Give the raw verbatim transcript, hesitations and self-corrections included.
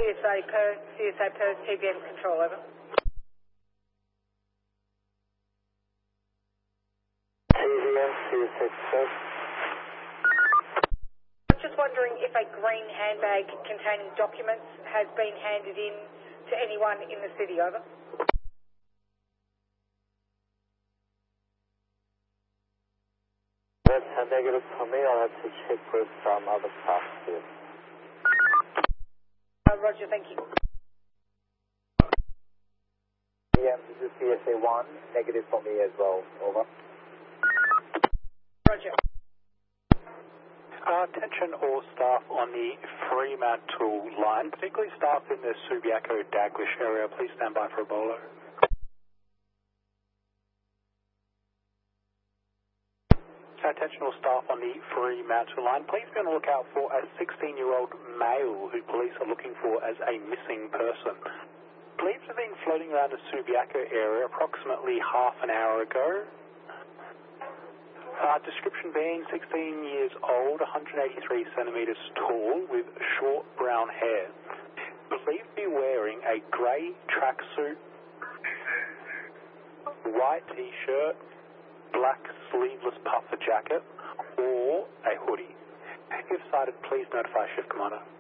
C S A per, C S A per T B M control, over. T B M, C S A per. I'm just wondering if a green handbag containing documents has been handed in to anyone in the city, over. That's a negative for me. I'll have to check with some other staff here. Uh, Roger, thank you. Yeah, this is C S A one, negative for me as well, over. Roger. Uh, attention all staff on the Fremantle line, particularly staff in the Subiaco Daglish area. Please stand by for a bolo. Attention all staff on the Fremantle line, please be on the lookout for a sixteen-year-old male who police are looking for as a missing person. Believed to have been floating around the Subiaco area approximately half an hour ago. Uh, description being sixteen years old, one hundred eighty-three centimetres tall, with short brown hair. Believed to be wearing a grey tracksuit, white t-shirt, black sleeveless puffer jacket, or a hoodie. If sighted, please notify Shift Commander.